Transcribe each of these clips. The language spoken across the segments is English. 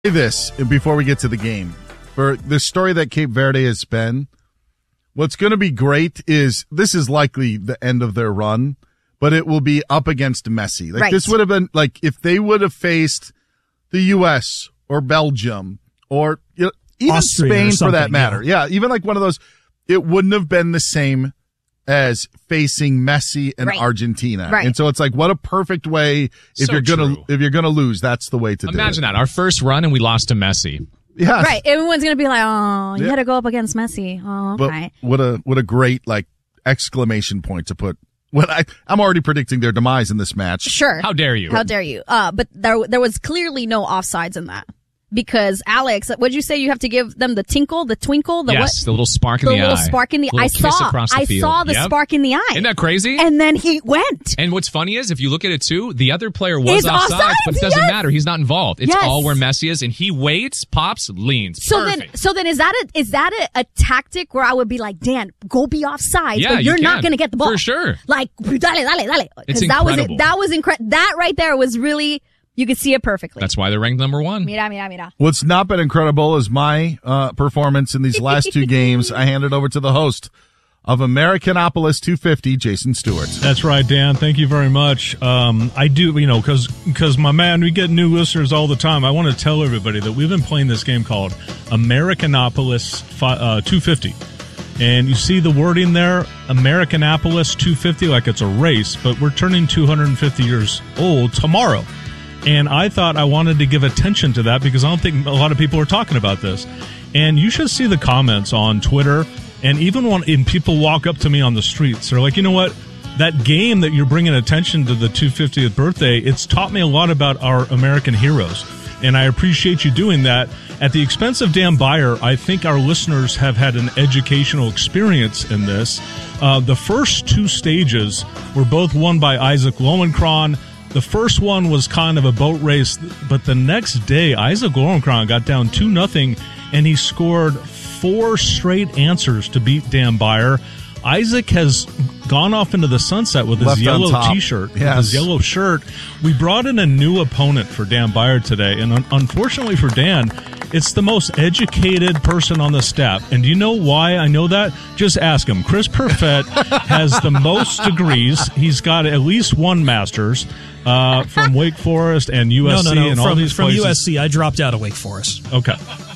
This before we get to the game. For the story that Cape Verde has been, what's going to be great is this is likely the end of their run, but it will be up against Messi. Like This would have been like if they would have faced the U.S. or Belgium or even Austria Spain for that matter. Yeah, even like one of those, it wouldn't have been the same as facing Messi and Argentina. Right. And so it's like, what a perfect way if you're gonna lose, that's the way to do it. Imagine that. Our first run and we lost to Messi. Yeah. Right. Everyone's going to be like, oh, you had to go up against Messi. Oh, okay. But what a great like exclamation point to put. I'm already predicting their demise in this match. Sure. How dare you? How dare you? But there was clearly no offsides in that. Because Alex, what'd you say? You have to give them the twinkle, the little spark in the eye. The little spark in the eye. I saw the spark in the eye. Isn't that crazy? And then he went. And what's funny is, if you look at it too, the other player was offsides, but it doesn't matter. He's not involved. It's all where Messi is, and he waits, pops, leans. Perfect. So then is that a tactic where I would be like, Dan, go be offsides, but you're not going to get the ball. For sure. Like, dale. It's incredible. That was incredible. That right there was really... You could see it perfectly. That's why they're ranked number one. Mira. What's not been incredible is my performance in these last two games. I hand it over to the host of Americanopolis 250, Jason Stewart. That's right, Dan. Thank you very much. I do, because my man, we get new listeners all the time. I want to tell everybody that we've been playing this game called Americanopolis 250. And you see the wording there, Americanopolis 250, like it's a race, but we're turning 250 years old tomorrow. And I thought I wanted to give attention to that because I don't think a lot of people are talking about this. And you should see the comments on Twitter. And even when people walk up to me on the streets, they're like, you know what? That game that you're bringing attention to the 250th birthday, it's taught me a lot about our American heroes. And I appreciate you doing that. At the expense of Dan Beyer, I think our listeners have had an educational experience in this. The first two stages were both won by Isaac Lowenkron. The first one was kind of a boat race, but the next day, Isaac Lowenkron got down 2-0, and he scored 4 straight answers to beat Dan Beyer. Isaac has gone off into the sunset with his yellow T-shirt, with his yellow shirt. We brought in a new opponent for Dan Beyer today, and unfortunately for Dan, it's the most educated person on the staff. And do you know why I know that? Just ask him. Chris Perfett has the most degrees. He's got at least one master's from Wake Forest and USC and all these places. From USC. I dropped out of Wake Forest. Okay.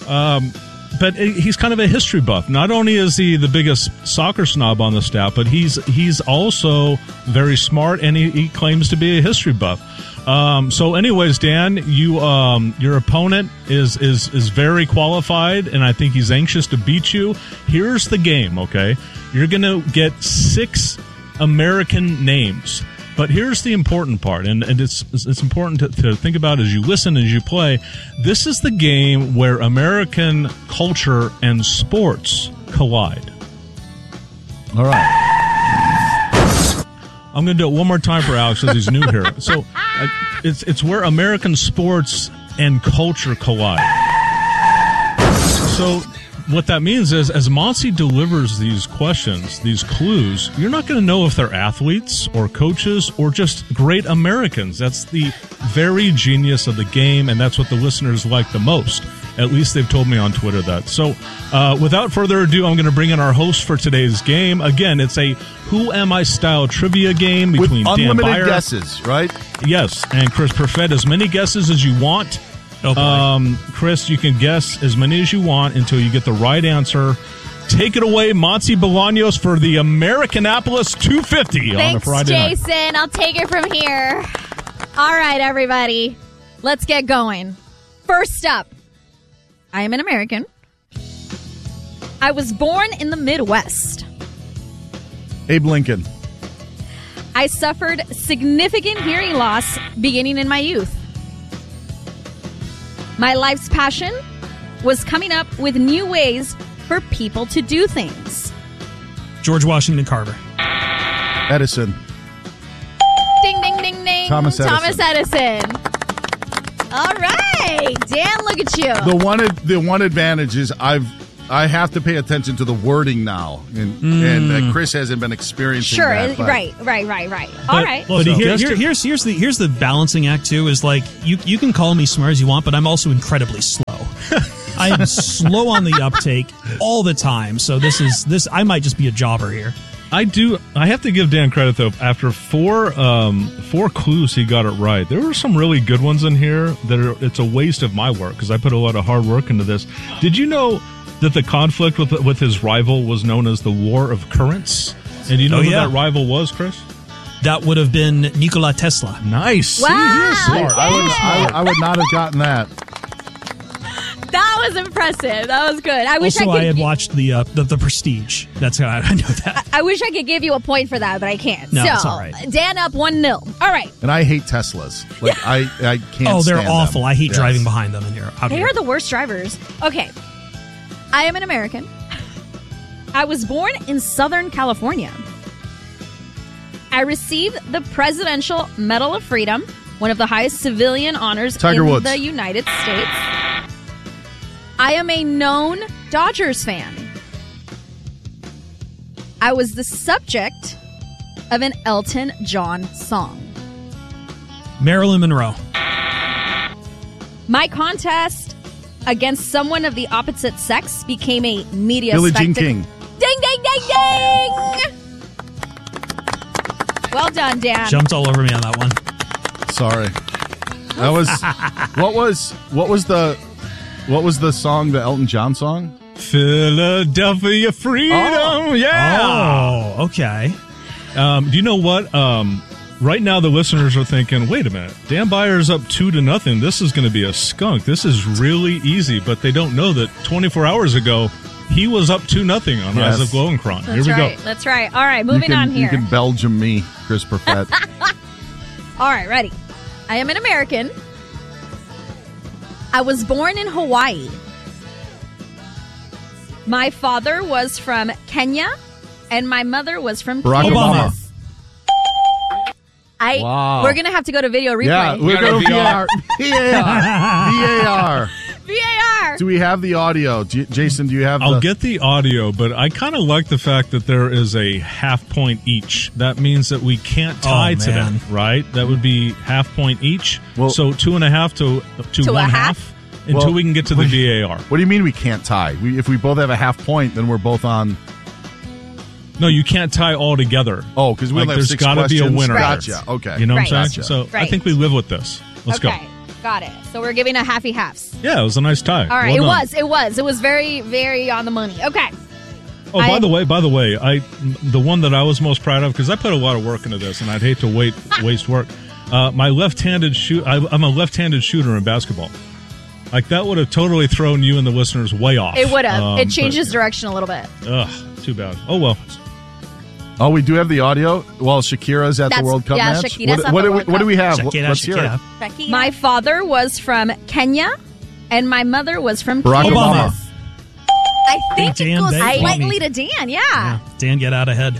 But he's kind of a history buff. Not only is he the biggest soccer snob on the staff, but he's also very smart, and he claims to be a history buff. So anyways, Dan, your opponent is very qualified, and I think he's anxious to beat you. Here's the game, okay? You're going to get 6 American names. But here's the important part, and it's important to think about as you listen, as you play. This is the game where American culture and sports collide. All right. I'm going to do it one more time for Alex because he's new here. So it's where American sports and culture collide. So what that means is, as Monty delivers these questions, these clues, you're not going to know if they're athletes or coaches or just great Americans. That's the very genius of the game, and that's what the listeners like the most. At least they've told me on Twitter that. So without further ado, I'm going to bring in our host for today's game. Again, it's a Who Am I style trivia game between with Dan Beyer. unlimited guesses, right? Yes, and Chris Perfett. As many guesses as you want. Chris, you can guess as many as you want until you get the right answer. Take it away, Monty Bolaños, for the Americanopolis 250 on a Friday night. Thanks, Jason. I'll take it from here. All right, everybody. Let's get going. First up, I am an American. I was born in the Midwest. Abe Lincoln. I suffered significant hearing loss beginning in my youth. My life's passion was coming up with new ways for people to do things. George Washington Carver. Edison. Ding, ding, ding, ding. Thomas Edison. All right. Dan, look at you. The one advantage is I've I have to pay attention to the wording now, and Chris hasn't been experiencing that. Sure, right. All right. But here's the balancing act too. Is like you can call me smart as you want, but I'm also incredibly slow. I am slow on the uptake all the time. So this I might just be a jobber here. I have to give Dan credit though. After four clues, he got it right. There were some really good ones in here it's a waste of my work because I put a lot of hard work into this. Did you know that the conflict with his rival was known as the War of Currents? And do you know who that rival was, Chris? That would have been Nikola Tesla. Nice. Wow. See, you're smart. I would not have gotten that. That was impressive. That was good. I had watched the Prestige. That's how I know that. I wish I could give you a point for that, but I can't. No, so, it's all right. Dan up 1-0. All right. And I hate Teslas. Like I can't. Oh, they're stand awful. them. I hate driving behind them in here. They are the worst drivers. Okay. I am an American. I was born in Southern California. I received the Presidential Medal of Freedom, one of the highest civilian honors in the United States. I am a known Dodgers fan. I was the subject of an Elton John song. Marilyn Monroe. My contest against someone of the opposite sex became a media Billie Jean spectacle. King. Ding, ding, ding, ding! Well done, Dan. Jumped all over me on that one. Sorry. That was what was the song, the Elton John song? Philadelphia Freedom. Oh. Yeah. Oh, okay. Do you know what? Right now, the listeners are thinking, wait a minute, Dan Byer's up 2-0. This is going to be a skunk. This is really easy. But they don't know that 24 hours ago, he was up 2-0 on Eyes of Glowenkron. Here we go. That's right. All right, moving on here. You can Belgium me, Chris Perfett. All right, ready. I am an American. I was born in Hawaii. My father was from Kenya, and my mother was from Barack Kansas. Obama. We're going to have to go to video replay. Yeah, we're going to VAR. VAR. VAR. Do we have the audio? Jason, do you have I'll get the audio, but I kind of like the fact that there is a half point each. That means that we can't tie today, right? That would be half point each. Well, so 2.5 to 1/2 until we can get to the VAR. What do you mean we can't tie? If we both have a half point, then we're both on. No, you can't tie all together. Oh, because there's got to be a winner. Gotcha. Okay. You know what I'm saying? So I think we live with this. Let's go. Got it. So we're giving a halfy halves. Yeah, it was a nice tie. All right, it was very, very on the money. Okay. Oh, by the way, the one that I was most proud of, because I put a lot of work into this, and I'd hate to waste work. My left-handed shoot. I'm a left-handed shooter in basketball. Like that would have totally thrown you and the listeners way off. It would have. It changes direction a little bit. Ugh, too bad. Oh well. Oh, we do have the audio while Shakira's at the World Cup match? Shakira's at the World Cup. What do we have? Let's hear it. My father was from Kenya, and my mother was from Barack Obama. Obama. I think it goes slightly to Dan, yeah. Dan, get out ahead.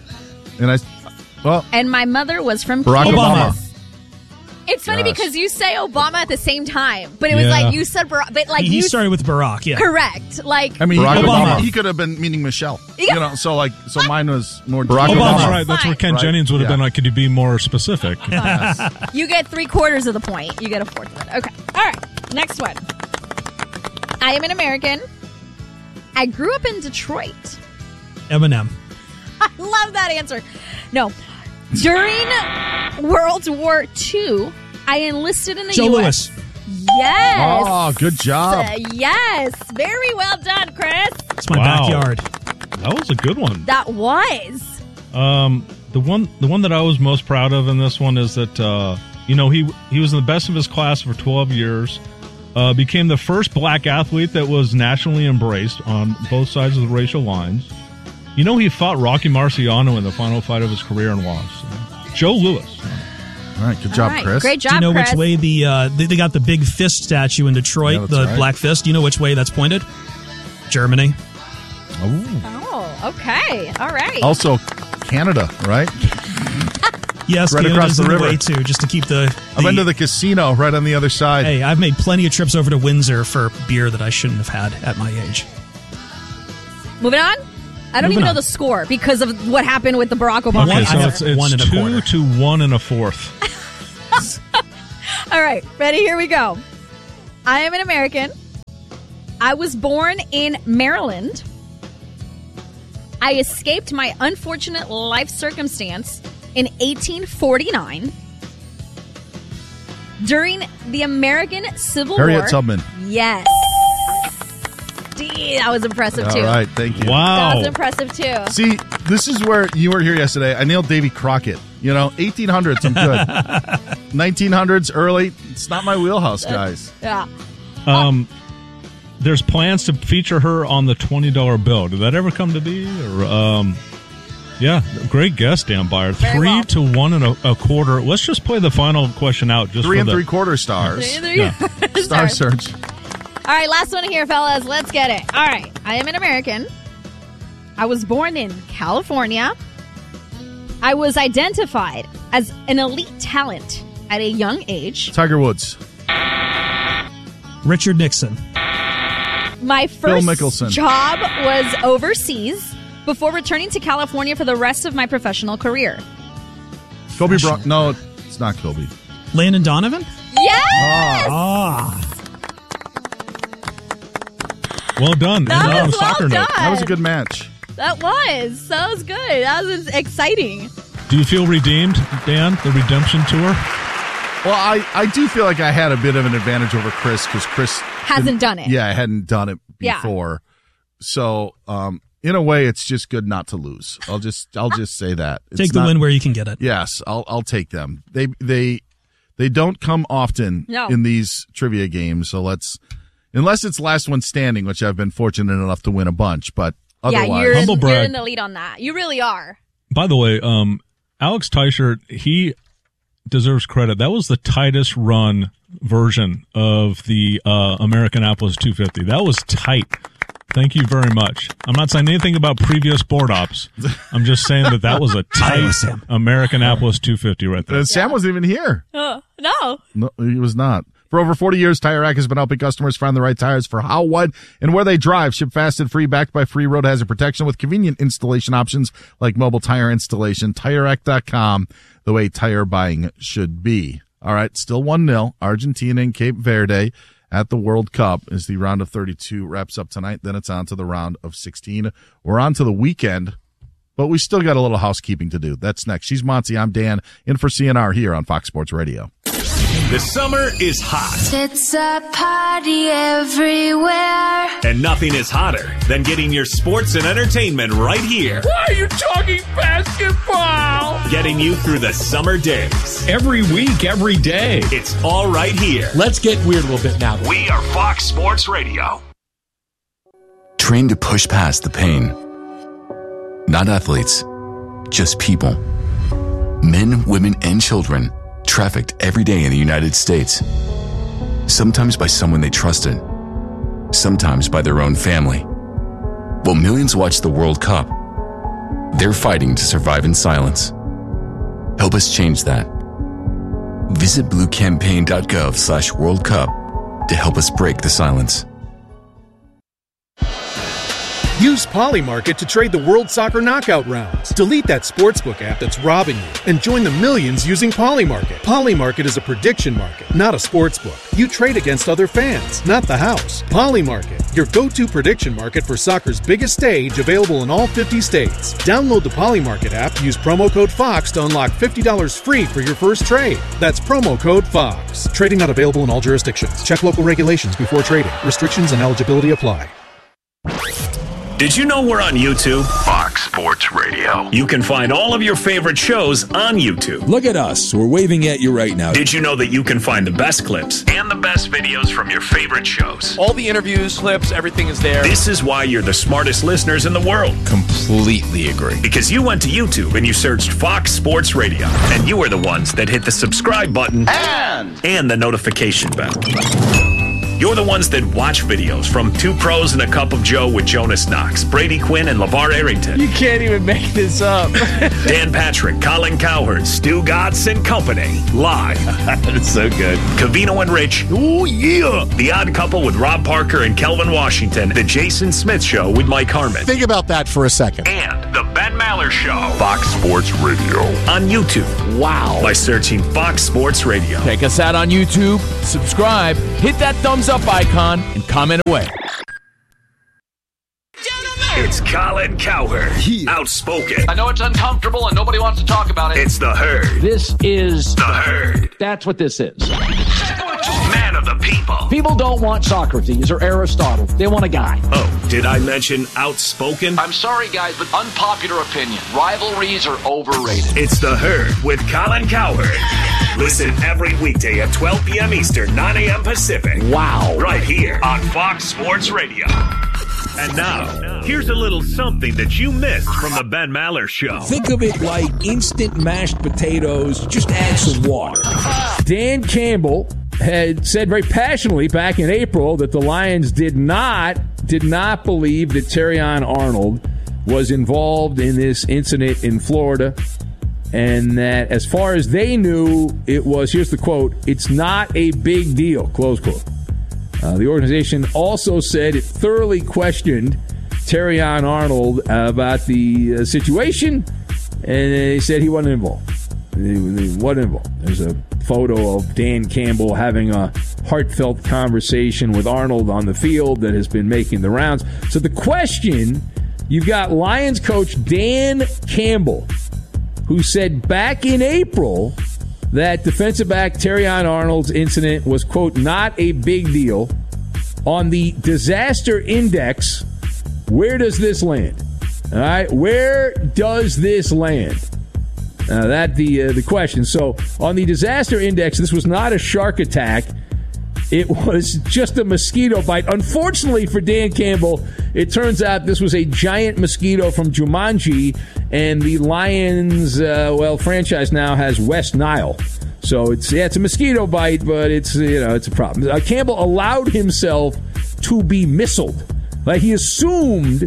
And my mother was from Barack Obama. It's funny because you say Obama at the same time, but it was like you said Barack, but like he started with Barack, yeah. Correct. Like I mean, Obama. He could have been meaning Michelle. You know, so mine was more Barack Obama. Obama. Right, that's where Ken Jennings would have been like, could you be more specific? You get 3/4 of the point. You get a fourth of it. Okay. All right. Next one. I am an American. I grew up in Detroit. Eminem. I love that answer. No. During World War II, I enlisted in the Joe U.S. Louis. Yes. Oh, good job. Yes. Very well done, Chris. It's my backyard. That was a good one. That was. The one that I was most proud of in this one is that he was in the best of his class for 12 years. Became the first black athlete that was nationally embraced on both sides of the racial lines. You know, he fought Rocky Marciano in the final fight of his career and lost. Joe Louis. All right, good job, Chris. Great job, Do you know Chris. which way they got the big fist statue in Detroit, Black Fist? Do you know which way that's pointed? Germany. Oh, okay. All right. Also, Canada, right? Yes, right Canada's across the in river. way too, just to keep the I've been to the casino right on the other side. Hey, I've made plenty of trips over to Windsor for beer that I shouldn't have had at my age. Moving on. I don't even know the score because of what happened with the Barack Obama. Okay, so it's 1 to 1 1/4. All right, ready? Here we go. I am an American. I was born in Maryland. I escaped my unfortunate life circumstance in 1849. During the American Civil War. Harriet Tubman. Yes. That was impressive, too. All right, thank you. Wow. That was impressive, too. See, this is where you were here yesterday. I nailed Davy Crockett. 1800s, I'm good. 1900s, early. It's not my wheelhouse, guys. Yeah. There's plans to feature her on the $20 bill. Did that ever come to be? Or, yeah, great guess, Dan Byer. 3 to 1 1/4. Let's just play the final question out. Just 3 for 3/4 stars. Star Search. All right, last one here, fellas. Let's get it. All right, I am an American. I was born in California. I was identified as an elite talent at a young age. Tiger Woods. Richard Nixon. My first Bill Mickelson. job was overseas before returning to California for the rest of my professional career. Kobe Bryant. No, it's not Kobe. Landon Donovan? Yes! Well done. That was soccer well note. done. That was a good match. That was good. That was exciting. Do you feel redeemed, Dan? The redemption tour? Well, I do feel like I had a bit of an advantage over Chris because Chris Hasn't done it. Yeah, I hadn't done it Yeah. before. So, in a way, it's just good not to lose. I'll just say that. Take the win where you can get it. Yes, I'll take them. They don't come often in these trivia games. So unless it's last one standing, which I've been fortunate enough to win a bunch, but otherwise, you're humble brag. You're in the lead on that. You really are. By the way, Alex Teichert, he deserves credit. That was the tightest run version of the Americanapolis 250. That was tight. Thank you very much. I'm not saying anything about previous board ops. I'm just saying that was a tight Americanapolis 250 right there. Sam wasn't even here. No, he was not. For over 40 years, Tire Rack has been helping customers find the right tires for how, what, and where they drive. Ship fast and free, backed by free road hazard protection with convenient installation options like mobile tire installation. TireRack.com, the way tire buying should be. All right, still 1-0. Argentina and Cape Verde at the World Cup as the round of 32 wraps up tonight. Then it's on to the round of 16. We're on to the weekend, but we still got a little housekeeping to do. That's next. She's Monty. I'm Dan, in for CNR here on Fox Sports Radio. The summer is hot. It's a party everywhere. And nothing is hotter than getting your sports and entertainment right here. Why are you talking basketball? Getting you through the summer days. Every week, every day. It's all right here. Let's get weird a little bit now. We are Fox Sports Radio. Trained to push past the pain. Not athletes, just people. Men, women, and children trafficked every day in the United States. Sometimes by someone they trusted. Sometimes by their own family. While millions watch the World Cup, they're fighting to survive in silence. Help us change that. Visit bluecampaign.gov/World Cup to help us break the silence. Use Polymarket to trade the World Soccer Knockout rounds. Delete that sportsbook app that's robbing you and join the millions using Polymarket. Polymarket is a prediction market, not a sportsbook. You trade against other fans, not the house. Polymarket, your go-to prediction market for soccer's biggest stage, available in all 50 states. Download the Polymarket app, use promo code FOX to unlock $50 free for your first trade. That's promo code FOX. Trading not available in all jurisdictions. Check local regulations before trading. Restrictions and eligibility apply. Did you know we're on YouTube? Fox Sports Radio. You can find all of your favorite shows on YouTube. Look at us. We're waving at you right now. Did you know that you can find the best clips and the best videos from your favorite shows? All the interviews, clips, everything is there. This is why you're the smartest listeners in the world. Completely agree. Because you went to YouTube and you searched Fox Sports Radio. And you were the ones that hit the subscribe button and the notification bell. You're the ones that watch videos from Two Pros and a Cup of Joe with Jonas Knox, Brady Quinn, and LeVar Arrington. You can't even make this up. Dan Patrick, Colin Cowherd, Stu Gatz, and company. Live. That's so good. Covino and Rich. Oh, yeah. The Odd Couple with Rob Parker and Kelvin Washington. The Jason Smith Show with Mike Harmon. Think about that for a second. And The Ben Maller Show. Fox Sports Radio. On YouTube. Wow. By searching Fox Sports Radio. Check us out on YouTube. Subscribe. Hit that thumbs up icon and comment away. It's Colin Cowherd. Outspoken. I know it's uncomfortable and nobody wants to talk about it. It's The Herd. This is The Herd. That's what this is. Man of the people. People don't want Socrates or Aristotle. They want a guy. Oh, did I mention outspoken? I'm sorry, guys, but unpopular opinion. Rivalries are overrated. It's The Herd with Colin Cowherd. Listen every weekday at 12 p.m. Eastern, 9 a.m. Pacific. Wow. Right here on Fox Sports Radio. And now, here's a little something that you missed from the Ben Maller Show. Think of it like instant mashed potatoes. Just add some water. Dan Campbell had said very passionately back in April that the Lions did not believe that Terrion Arnold was involved in this incident in Florida, and that as far as they knew, it was, here's the quote, "It's not a big deal," close quote. The organization also said it thoroughly questioned Terrion Arnold about the situation, and they said he wasn't involved. He wasn't involved. There's a photo of Dan Campbell having a heartfelt conversation with Arnold on the field that has been making the rounds. So the question, you've got Lions coach Dan Campbell, who said back in April that defensive back Terrion Arnold's incident was, quote, not a big deal. On the disaster index, where does this land? All right, where does this land? That's the question. So on the disaster index, this was not a shark attack. It was just a mosquito bite. Unfortunately for Dan Campbell, it turns out this was a giant mosquito from Jumanji, and the Lions, franchise now has West Nile. So it's a mosquito bite, but it's a problem. Campbell allowed himself to be missiled. Like he assumed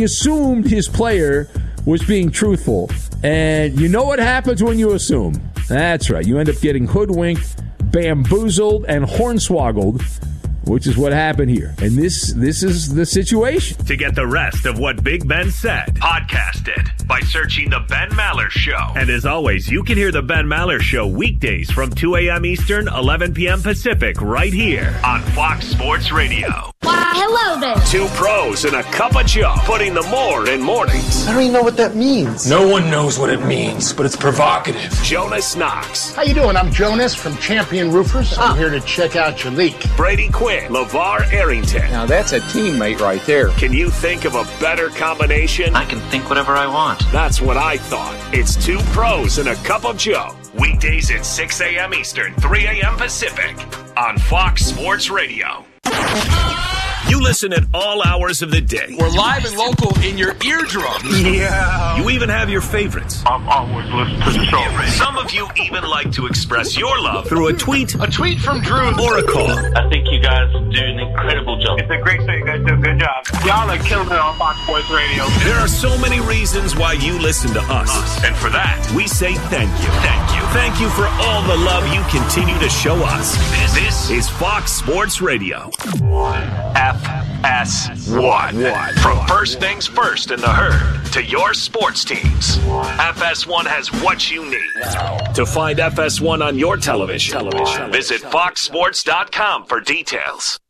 his player was being truthful. And you know what happens when you assume? That's right. You end up getting hoodwinked, bamboozled, and hornswoggled, which is what happened here. And this is the situation. To get the rest of what Big Ben said, podcast it by searching The Ben Maller Show. And as always, you can hear The Ben Maller Show weekdays from 2 a.m. Eastern, 11 p.m. Pacific, right here on Fox Sports Radio. Why, hello there. Two pros and a cup of Joe, putting the more in mornings. I don't even know what that means. No one knows what it means, but it's provocative. Jonas Knox. How you doing? I'm Jonas from Champion Roofers. I'm here to check out your leak. Brady Quinn, LeVar Arrington. Now that's a teammate right there. Can you think of a better combination? I can think whatever I want. That's what I thought. It's Two Pros and a Cup of Joe. Weekdays at 6 a.m. Eastern, 3 a.m. Pacific on Fox Sports Radio. You listen at all hours of the day. We're live and local in your eardrums. Yeah. You even have your favorites. I'm always listening to the show. Some of you even like to express your love through a tweet. A tweet from Drew. Or a call. I think you guys do an incredible job. It's a great show. You guys do a good job. Y'all are killing it on Fox Sports Radio. There are so many reasons why you listen to us. And for that, we say thank you. Thank you. Thank you for all the love you continue to show us. This is Fox Sports Radio. FS1. From first things first in the Herd to your sports teams, FS1 has what you need. To find FS1 on your television, visit foxsports.com for details.